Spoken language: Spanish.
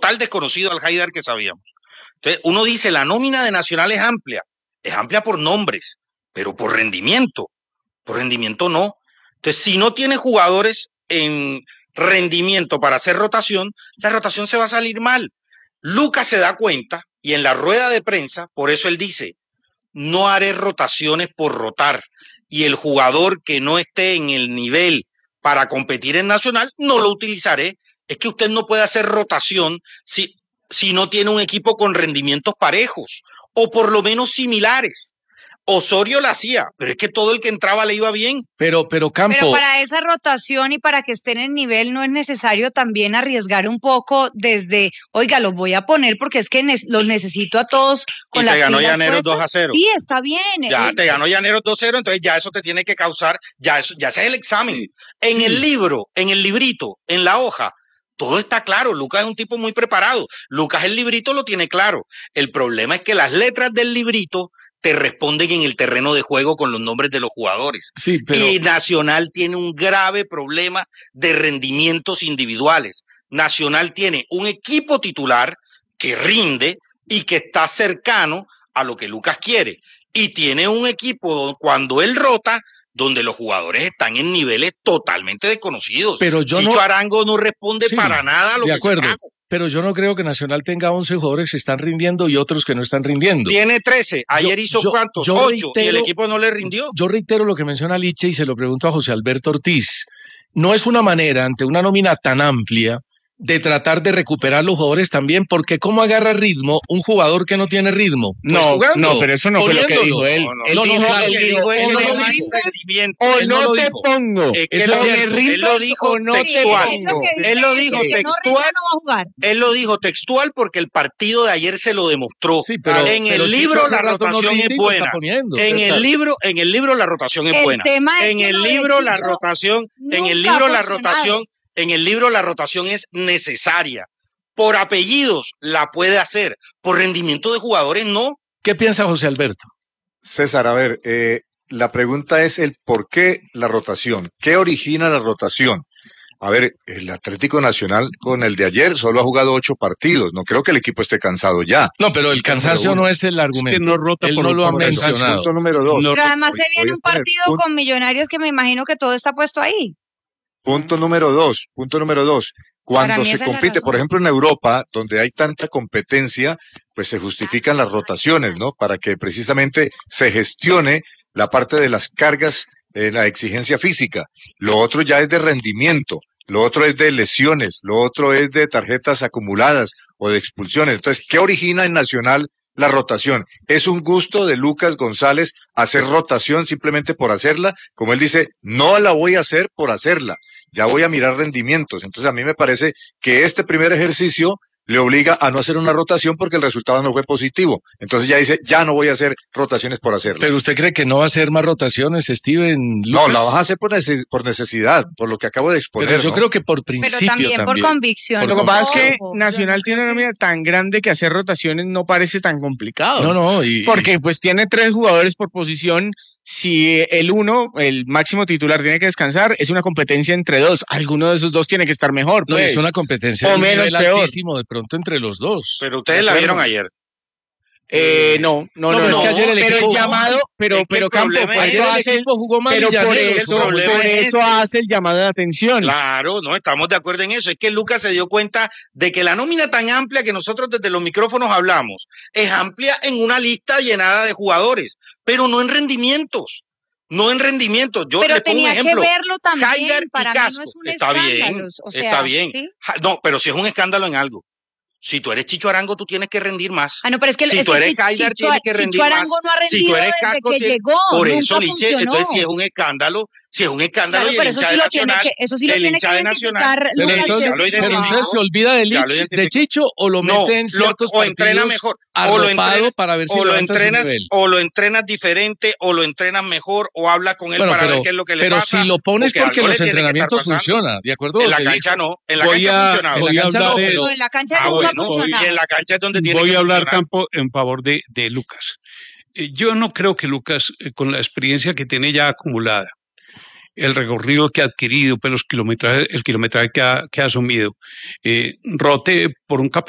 total desconocido al Haidar que sabíamos. Entonces, uno dice, la nómina de Nacional es amplia por nombres, pero por rendimiento no. Entonces, si no tiene jugadores en rendimiento para hacer rotación, la rotación se va a salir mal. Lucas se da cuenta y en la rueda de prensa, por eso él dice, no haré rotaciones por rotar, y el jugador que no esté en el nivel para competir en Nacional, no lo utilizaré. Es que usted no puede hacer rotación si no tiene un equipo con rendimientos parejos, o por lo menos similares. Osorio la hacía, pero es que todo el que entraba le iba bien. Pero Campo... Pero para esa rotación y para que estén en nivel, ¿no es necesario también arriesgar un poco desde, oiga, los voy a poner porque es que los necesito a todos con las pilas puestas? Y te ganó Llaneros 2-0. Sí, está bien. Ya te ganó Llaneros 2-0, entonces ya eso te tiene que causar, ya ese es el examen. Sí. En el libro, en el librito, en la hoja, todo está claro. Lucas es un tipo muy preparado. Lucas el librito lo tiene claro. El problema es que las letras del librito te responden en el terreno de juego con los nombres de los jugadores. Sí, pero... Y Nacional tiene un grave problema de rendimientos individuales. Nacional tiene un equipo titular que rinde y que está cercano a lo que Lucas quiere. Y tiene un equipo cuando él rota, donde los jugadores están en niveles totalmente desconocidos. Pero Chicho Arango no responde para nada a lo que se paga. Pero yo no creo que Nacional tenga 11 jugadores que están rindiendo y otros que no están rindiendo. Tiene 13. Ayer hizo ¿cuántos? 8. Y el equipo no le rindió. Yo reitero lo que menciona Liche y se lo pregunto a José Alberto Ortiz. No es una manera, ante una nómina tan amplia, de tratar de recuperar los jugadores también, porque ¿cómo agarra ritmo un jugador que no tiene ritmo? Pues no, pero eso no fue lo que dijo él. Él dijo o no te pongo. Él lo dijo textual. Él lo dijo textual. Él lo dijo textual porque el partido de ayer se lo demostró. Sí, pero en el libro la rotación es buena. En el libro la rotación es buena. En el libro la rotación es necesaria. Por apellidos la puede hacer, por rendimiento de jugadores no. ¿Qué piensa José Alberto? César, a ver, la pregunta es el por qué la rotación. ¿Qué origina la rotación? A ver, el Atlético Nacional con el de ayer solo ha jugado 8 partidos. No creo que el equipo esté cansado ya. No, pero el cansancio no es el argumento. Es que no rota. Él no lo ha mencionado. Punto número 2. Pero además se viene un partido con Millonarios que me imagino que todo está puesto ahí. Punto número dos. Cuando se compite, por ejemplo, en Europa, donde hay tanta competencia, pues se justifican las rotaciones, ¿no? Para que precisamente se gestione la parte de las cargas, la exigencia física. Lo otro ya es de rendimiento, lo otro es de lesiones, lo otro es de tarjetas acumuladas o de expulsiones. Entonces, ¿qué origina en Nacional la rotación? ¿Es un gusto de Lucas González hacer rotación simplemente por hacerla? Como él dice, no la voy a hacer por hacerla, ya voy a mirar rendimientos. Entonces a mí me parece que este primer ejercicio le obliga a no hacer una rotación porque el resultado no fue positivo. Entonces ya dice, ya no voy a hacer rotaciones por hacerlo. ¿Pero usted cree que no va a hacer más rotaciones, Steven Lucas? No, la vas a hacer por necesidad, por lo que acabo de exponer. Pero yo creo que por principio pero también por convicción. Lo que pasa es que Nacional tiene una nómina tan grande que hacer rotaciones no parece tan complicado. No. Porque pues tiene 3 jugadores por posición. Si el máximo titular tiene que descansar, es una competencia entre 2. Alguno de esos 2 tiene que estar mejor. No, pues. es una competencia o menos peor. Altísimo de pronto entre los 2. Pero ustedes la vieron ayer. No, es que ayer el pero equipo, el llamado, pero Campo, jugó mal, pero por eso hace el llamado de atención. Claro, no estamos de acuerdo en eso. Es que Lucas se dio cuenta de que la nómina tan amplia que nosotros desde los micrófonos hablamos es amplia en una lista llenada de jugadores, pero no en rendimientos. Yo pero le pongo un ejemplo. Que verlo también. Haidar para y Casco. Mí no es un está escándalo. bien, o sea, está bien. ¿sí? No, pero si es un escándalo en algo. Si tú eres Chicho Arango, tú tienes que rendir más. No, pero es que si tú eres Haidar, tienes que rendir más. Chicho Arango no ha rendido si tú eres desde Casco, que llegó. Por nunca eso, Liche, funcionó. entonces si es un escándalo, claro, y el hincha de Nacional, eso sí lo tiene que identificar. Pero entonces se olvida de Chicho o lo mete en ciertos o entrena mejor, para ver si o lo entrenas diferente, o lo entrenas mejor, o habla con él para ver qué es lo que le pasa. Pero si lo pones porque los entrenamientos funcionan, ¿de acuerdo? En la cancha no, en la cancha ha funcionado. En la cancha nunca ha funcionado. Y en la cancha es donde tiene que funcionar. Voy a hablar, Campo, en favor de Lucas. Yo no creo que Lucas, con la experiencia que tiene ya acumulada, el recorrido que ha adquirido, pues el kilometraje que ha asumido, rote por un